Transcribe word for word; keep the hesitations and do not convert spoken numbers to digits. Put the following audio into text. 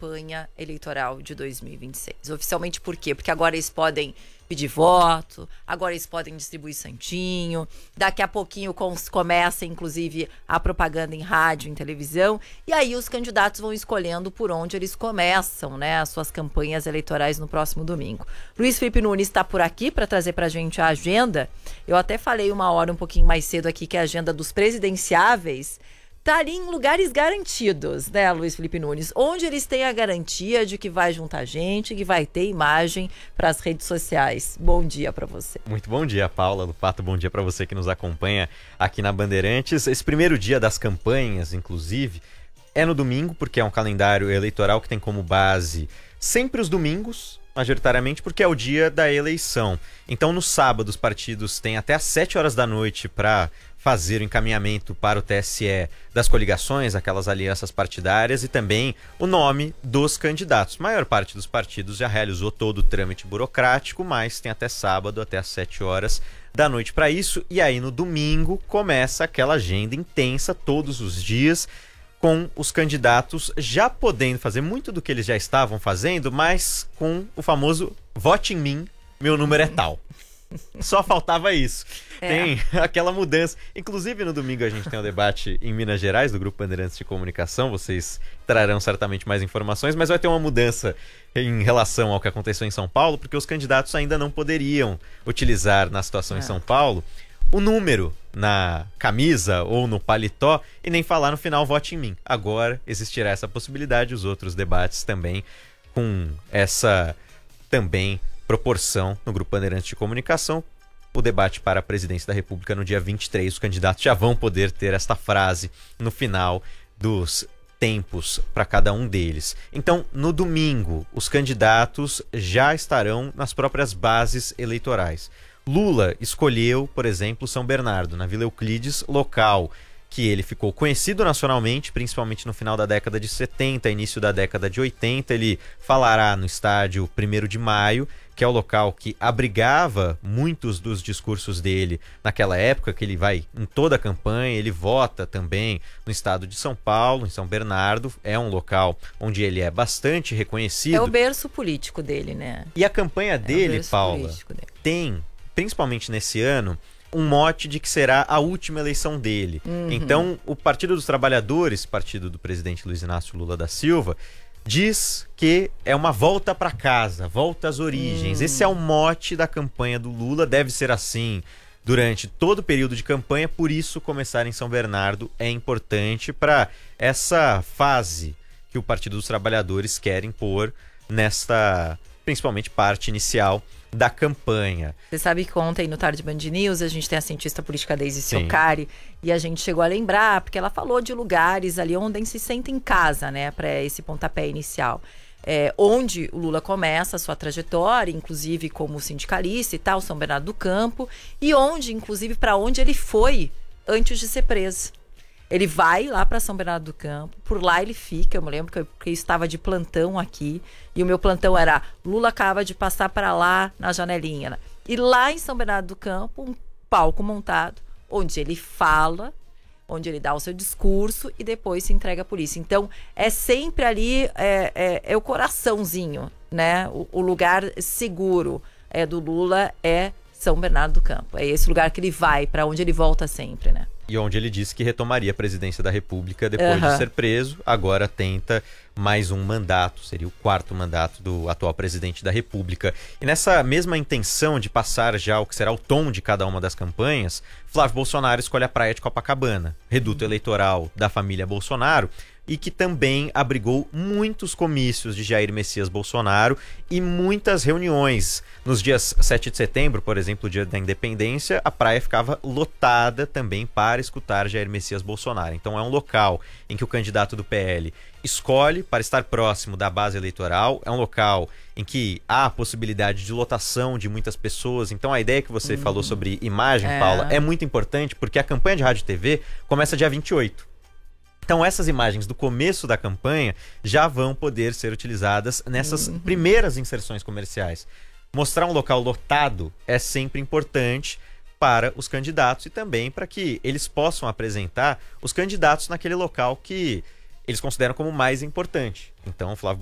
campanha eleitoral de dois mil e vinte e seis. Oficialmente por quê? Porque agora eles podem pedir voto, agora eles podem distribuir santinho, daqui a pouquinho começa, inclusive, a propaganda em rádio, em televisão, e aí os candidatos vão escolhendo por onde eles começam, né, as suas campanhas eleitorais no próximo domingo. Luiz Felipe Nunes está por aqui para trazer para a gente a agenda. Eu até falei uma hora um pouquinho mais cedo aqui que a agenda dos presidenciáveis tá ali em lugares garantidos, né, Luiz Felipe Nunes? Onde eles têm a garantia de que vai juntar gente, que vai ter imagem para as redes sociais. Bom dia para você. Muito bom dia, Paula Lupato. Bom dia para você que nos acompanha aqui na Bandeirantes. Esse primeiro dia das campanhas, inclusive, é no domingo, porque é um calendário eleitoral que tem como base sempre os domingos, majoritariamente porque é o dia da eleição. Então, no sábado, os partidos têm até às sete horas da noite para fazer o encaminhamento para o T S E das coligações, aquelas alianças partidárias, e também o nome dos candidatos. A maior parte dos partidos já realizou todo o trâmite burocrático, mas tem até sábado, até às sete horas da noite para isso. E aí, no domingo, começa aquela agenda intensa todos os dias, com os candidatos já podendo fazer muito do que eles já estavam fazendo, mas com o famoso vote em mim, meu número é tal. Só faltava isso. É. Tem aquela mudança. Inclusive, no domingo a gente tem um debate em Minas Gerais, do Grupo Bandeirantes de Comunicação. Vocês trarão certamente mais informações, mas vai ter uma mudança em relação ao que aconteceu em São Paulo, porque os candidatos ainda não poderiam utilizar, na situação é. em São Paulo, o número na camisa ou no paletó e nem falar no final vote em mim. Agora existirá essa possibilidade, os outros debates também com essa também proporção no Grupo Bandeirantes de Comunicação. O debate para a presidência da República no dia vinte e três, os candidatos já vão poder ter esta frase no final dos tempos para cada um deles. Então, no domingo, os candidatos já estarão nas próprias bases eleitorais. Lula escolheu, por exemplo, São Bernardo, na Vila Euclides, local que ele ficou conhecido nacionalmente, principalmente no final da década de setenta, início da década de oitenta. Ele falará no estádio primeiro de maio, que é o local que abrigava muitos dos discursos dele naquela época, que ele vai em toda a campanha. Ele vota também no estado de São Paulo, em São Bernardo. É um local onde ele é bastante reconhecido. É o berço político dele, né? E a campanha dele, é Paula, dele. tem, principalmente nesse ano, um mote de que será a última eleição dele. Uhum. Então, o Partido dos Trabalhadores, partido do presidente Luiz Inácio Lula da Silva, diz que é uma volta para casa, volta às origens. Uhum. Esse é o mote da campanha do Lula, deve ser assim durante todo o período de campanha, por isso começar em São Bernardo é importante para essa fase que o Partido dos Trabalhadores quer impor nesta, principalmente, parte inicial da campanha. Você sabe que ontem no Tarde Band News a gente tem a cientista política Deise Ciocari e a gente chegou a lembrar, porque ela falou de lugares ali onde se sente em casa, né, para esse pontapé inicial. É, onde o Lula começa a sua trajetória, inclusive como sindicalista e tal, São Bernardo do Campo, e onde, inclusive, para onde ele foi antes de ser preso. Ele vai lá para São Bernardo do Campo, por lá ele fica. Eu me lembro que eu, que eu estava de plantão aqui, e o meu plantão era: Lula acaba de passar para lá na janelinha. E lá em São Bernardo do Campo, um palco montado, onde ele fala, onde ele dá o seu discurso e depois se entrega à polícia. Então, é sempre ali, é, é, é o coraçãozinho, né? O, o lugar seguro é, do Lula é São Bernardo do Campo. É esse lugar que ele vai, para onde ele volta sempre, né? E onde ele disse que retomaria a presidência da República depois uhum. de ser preso. Agora tenta mais um mandato, seria o quarto mandato do atual presidente da República. E nessa mesma intenção de passar já o que será o tom de cada uma das campanhas, Flávio Bolsonaro escolhe a praia de Copacabana, reduto eleitoral da família Bolsonaro, e que também abrigou muitos comícios de Jair Messias Bolsonaro e muitas reuniões. Nos dias sete de setembro, por exemplo, o dia da independência, a praia ficava lotada também para escutar Jair Messias Bolsonaro. Então é um local em que o candidato do P L escolhe para estar próximo da base eleitoral, é um local em que há a possibilidade de lotação de muitas pessoas. Então a ideia que você uhum. falou sobre imagem, é. Paula, é muito importante, porque a campanha de rádio e T V começa dia vinte e oito. Então essas imagens do começo da campanha já vão poder ser utilizadas nessas uhum. primeiras inserções comerciais. Mostrar um local lotado é sempre importante para os candidatos e também para que eles possam apresentar os candidatos naquele local que eles consideram como mais importante. Então, Flávio